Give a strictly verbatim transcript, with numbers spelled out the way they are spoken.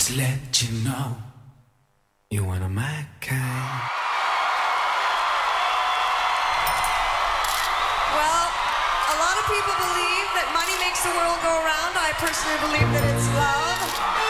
Just let you know you're one of my kind. Well, a lot of people believe that money makes the world go around. I personally believe that it's love.